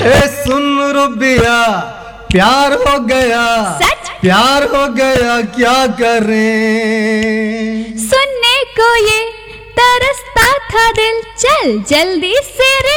ए सुन रुबिया प्यार हो गया, सच? प्यार हो गया क्या करें। सुनने को ये तरसता था दिल, चल जल्दी से रे